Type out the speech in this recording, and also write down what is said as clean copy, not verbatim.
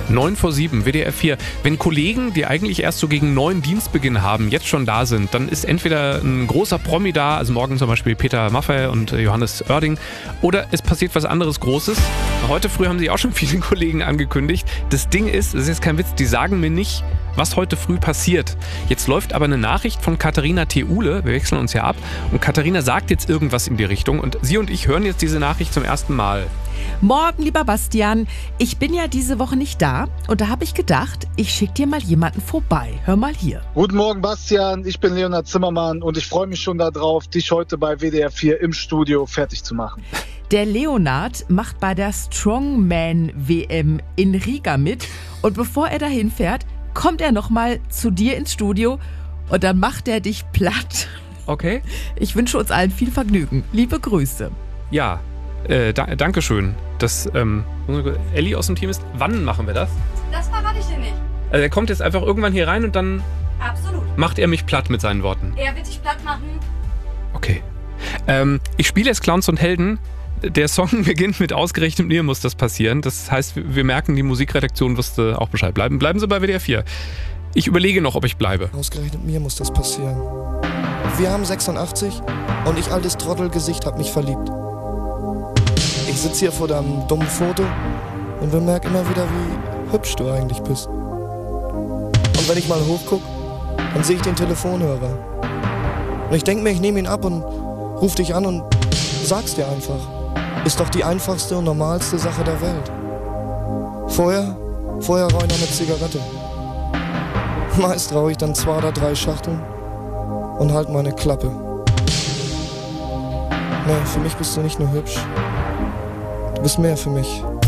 9:07, WDR 4. Wenn Kollegen, die eigentlich erst so gegen 9 Dienstbeginn haben, jetzt schon da sind, dann ist entweder ein großer Promi da, also morgen zum Beispiel Peter Maffay und Johannes Oerding, oder es passiert was anderes Großes. Heute früh haben sich auch schon viele Kollegen angekündigt. Das Ding ist, das ist jetzt kein Witz, die sagen mir nicht, was heute früh passiert. Jetzt läuft aber eine Nachricht von Katharina Theule, wir wechseln uns ja ab, und Katharina sagt jetzt irgendwas in die Richtung und sie und ich hören jetzt diese Nachricht zum ersten Mal. Morgen, lieber Bastian. Ich bin ja diese Woche nicht da und da habe ich gedacht, ich schicke dir mal jemanden vorbei. Hör mal hier. Guten Morgen, Bastian. Ich bin Leonhard Zimmermann und ich freue mich schon darauf, dich heute bei WDR 4 im Studio fertig zu machen. Der Leonhard macht bei der Strongman-WM in Riga mit und bevor er dahin fährt, kommt er nochmal zu dir ins Studio und dann macht er dich platt. Okay. Ich wünsche uns allen viel Vergnügen. Liebe Grüße. Ja, Dankeschön. Dass Elli aus dem Team ist. Wann machen wir das? Das verrate ich dir nicht. Also er kommt jetzt einfach irgendwann hier rein und dann Absolut. macht er mich platt mit seinen Worten. Er wird dich platt machen. Okay. Ich spiele jetzt Clowns und Helden. Der Song beginnt mit ausgerechnet mir muss das passieren. Das heißt, wir merken, die Musikredaktion wusste auch Bescheid. Bleiben Sie bei WDR 4. Ich überlege noch, ob ich bleibe. Ausgerechnet mir muss das passieren. Wir haben 86 und ich, altes Trottelgesicht, hab mich verliebt. Ich sitze hier vor deinem dummen Foto und bemerke immer wieder, wie hübsch du eigentlich bist. Und wenn ich mal hochguck, dann sehe ich den Telefonhörer. Und ich denke mir, ich nehme ihn ab und ruf dich an und sag's dir einfach. Ist doch die einfachste und normalste Sache der Welt. Vorher rauche ich noch eine Zigarette. Meist rauche ich dann 2 oder 3 Schachteln und halt meine Klappe. Nee, für mich bist du nicht nur hübsch. Du bist mehr für mich.